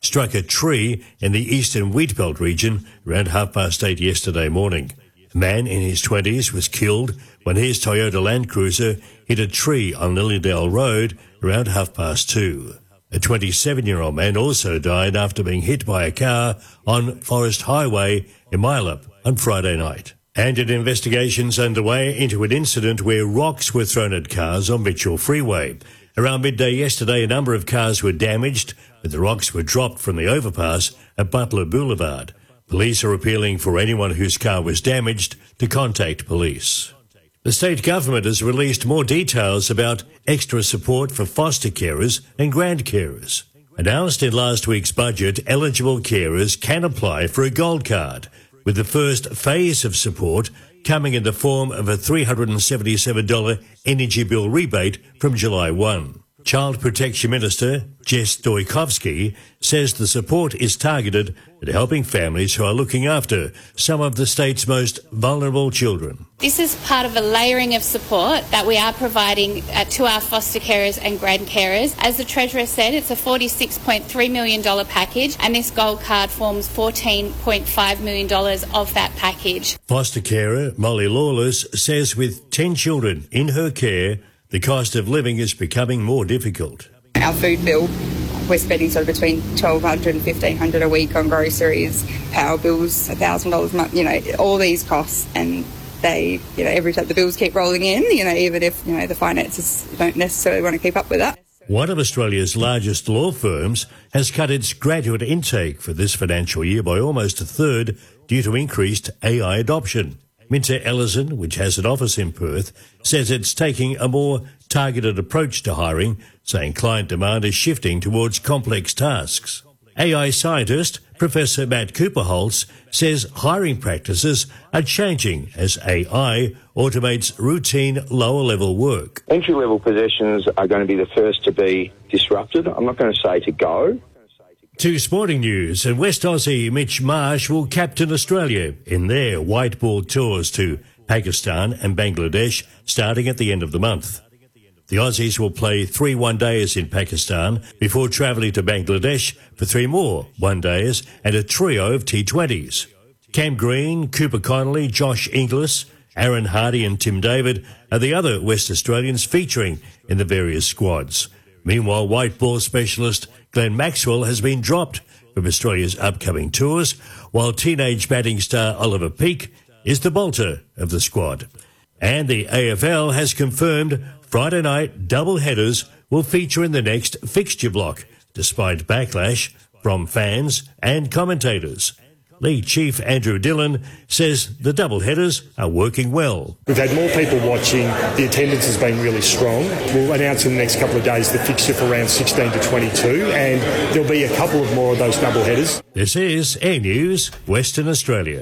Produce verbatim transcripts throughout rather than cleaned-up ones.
struck a tree in the eastern Wheatbelt region around half past eight yesterday morning. A man in his twenties was killed when his Toyota Land Cruiser hit a tree on Lilydale Road around half past two. A twenty-seven-year-old man also died after being hit by a car on Forest Highway in Milup on Friday night. And an investigation's underway into an incident where rocks were thrown at cars on Mitchell Freeway. Around midday yesterday, a number of cars were damaged, but the rocks were dropped from the overpass at Butler Boulevard. Police are appealing for anyone whose car was damaged to contact police. The state government has released more details about extra support for foster carers and grandcarers. Announced in last week's budget, eligible carers can apply for a gold card, with the first phase of support coming in the form of a three hundred seventy-seven dollars energy bill rebate from July first. Child Protection Minister Jess Doikovsky says the support is targeted at helping families who are looking after some of the state's most vulnerable children. This is part of a layering of support that we are providing uh, to our foster carers and grandcarers. As the Treasurer said, it's a forty-six point three million dollars package, and this gold card forms fourteen point five million dollars of that package. Foster carer Molly Lawless says with ten children in her care, the cost of living is becoming more difficult. Our food bill, we're spending sort of between twelve hundred dollars and fifteen hundred dollars a week on groceries, power bills, one thousand dollars a month, you know, all these costs, and they, you know, every time the bills keep rolling in, you know, even if, you know, the finances don't necessarily want to keep up with that. One of Australia's largest law firms has cut its graduate intake for this financial year by almost a third due to increased A I adoption. Minter Ellison, which has an office in Perth, says it's taking a more targeted approach to hiring, saying client demand is shifting towards complex tasks. A I scientist Professor Matt Cooperholz says hiring practices are changing as A I automates routine lower-level work. Entry-level positions are going to be the first to be disrupted. I'm not going to say to go. To sporting news, and West Aussie Mitch Marsh will captain Australia in their white ball tours to Pakistan and Bangladesh starting at the end of the month. The Aussies will play three one-dayers in Pakistan before travelling to Bangladesh for three more one-dayers and a trio of T twenties. Cam Green, Cooper Connolly, Josh Inglis, Aaron Hardy and Tim David are the other West Australians featuring in the various squads. Meanwhile, white ball specialist Glenn Maxwell has been dropped from Australia's upcoming tours, while teenage batting star Oliver Peake is the bolter of the squad. And the A F L has confirmed Friday night double-headers will feature in the next fixture block, despite backlash from fans and commentators. League Chief Andrew Dillon says the double-headers are working well. We've had more people watching. The attendance has been really strong. We'll announce in the next couple of days the fixture for round sixteen to twenty-two, and there'll be a couple of more of those double-headers. This is Air News, Western Australia.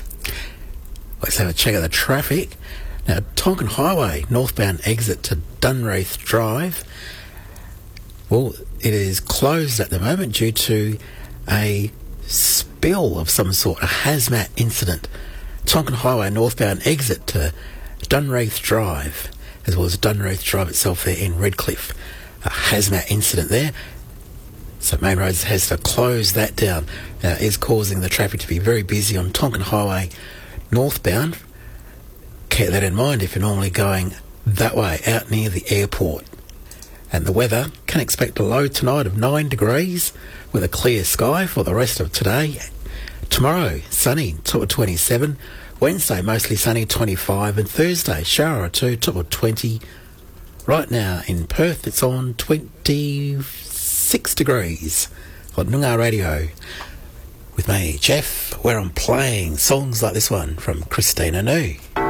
Let's have a check of the traffic. Now, Tonkin Highway, northbound exit to Dunraith Drive. Well, it is closed at the moment due to a spill of some sort, a hazmat incident. Tonkin Highway northbound exit to Dunraith Drive, as well as Dunraith Drive itself there in Redcliffe. A hazmat incident there. So Main Roads has to close that down. Now, it is causing the traffic to be very busy on Tonkin Highway northbound. Keep that in mind if you're normally going that way, out near the airport. And the weather, can expect a low tonight of nine degrees with a clear sky for the rest of today. Tomorrow, sunny, top of twenty-seven. Wednesday, mostly sunny, twenty-five. And Thursday, shower or two, top of twenty. Right now in Perth, it's on twenty-six degrees on Noongar Radio. With me, Jeff, where I'm playing songs like this one from Christina New.